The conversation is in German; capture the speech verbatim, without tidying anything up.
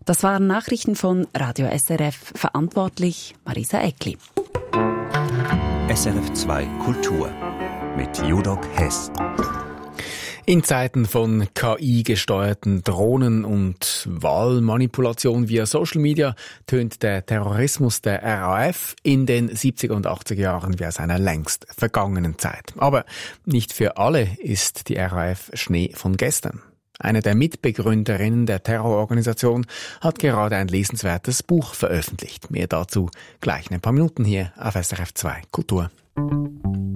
Das waren Nachrichten von Radio S R F, verantwortlich Marisa Eckli. S R F zwei Kultur mit Judok Hess. In Zeiten von K I-gesteuerten Drohnen und Wahlmanipulation via Social Media tönt der Terrorismus der R A F in den siebziger und achtziger Jahren wie aus einer längst vergangenen Zeit. Aber nicht für alle ist die R A F Schnee von gestern. Eine der Mitbegründerinnen der Terrororganisation hat gerade ein lesenswertes Buch veröffentlicht. Mehr dazu gleich in ein paar Minuten hier auf S R F zwei Kultur.